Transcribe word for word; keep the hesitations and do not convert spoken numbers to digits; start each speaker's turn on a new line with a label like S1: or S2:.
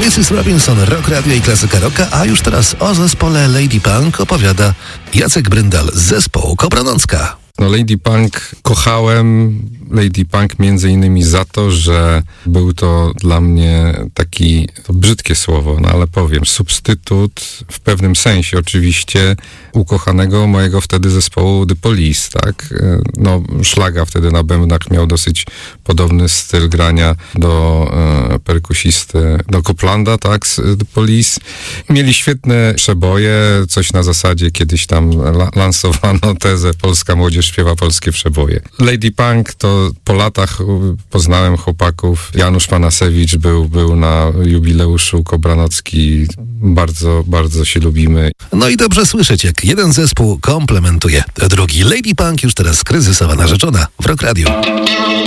S1: Missus Robinson, Rock Radio i Klasyka Rocka, a już teraz o zespole Lady Punk opowiada Jacek Bryndal z zespołu Kobra Nocka.
S2: No Lady Punk kochałem Lady Punk między innymi za to, że był to dla mnie taki, to brzydkie słowo, no ale powiem, substytut w pewnym sensie oczywiście ukochanego mojego wtedy zespołu The Police, tak? No Szlaga wtedy na bębnach miał dosyć podobny styl grania do e, perkusisty, do Coplanda, tak? Z The Police. Mieli świetne przeboje, coś na zasadzie kiedyś tam la- lansowano tezę polska młodzież śpiewa polskie przeboje. Lady Punk to po latach poznałem chłopaków. Janusz Panasewicz był, był na jubileuszu Kobra Nocki. Bardzo, bardzo się lubimy.
S1: No i dobrze słyszeć, jak jeden zespół komplementuje drugi. Lady Punk już teraz kryzysowa narzeczona w Rock Radio.